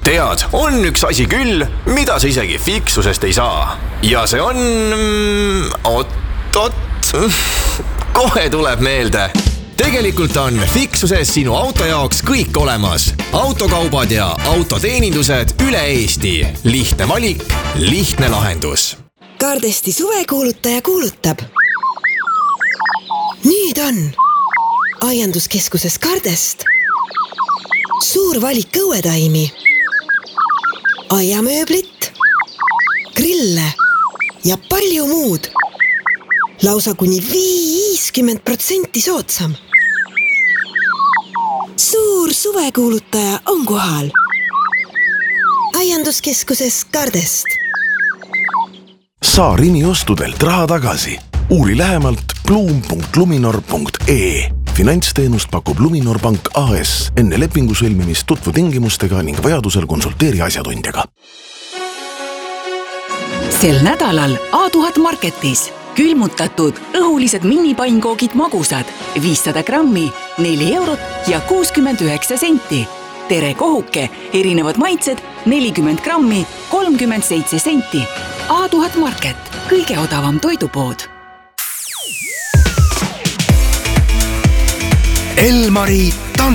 Tead, on üks asi küll, mida sa isegi fiksusest ei saa. Ja see on... kohe tuleb meelde. Tegelikult on fiksuses sinu auto jaoks kõik olemas. Autokaubad ja autoteenindused üle Eesti. Lihtne valik, lihtne lahendus. Cardesti suvekuulutaja kuulutab. Nüüd on aianduskeskuses Cardest suur valik õuetaimi, aiamööblit, grille ja palju muud. Lausa kuni 50% soodsam. Suur suvekuulutaja on kohal. Aianduskeskuses Cardest. Saa Rimi ostudelt raha tagasi. Uuri lähemalt bloom.luminor.ee. Finantsteenust pakub Luminor Pank AS. Enne lepingu sõlmimist tutvu tingimustega ning vajadusel konsulteeri asjatundjaga. Sel nädalal A1000 Marketis külmutatud õhulised minipainkoogid magusad 500 grammi 4 eurot ja 69 senti. Tere kohuke, erinevad maitsed 40 grammi 37 senti. A1000 Market, kõige odavam toidupood. Elmari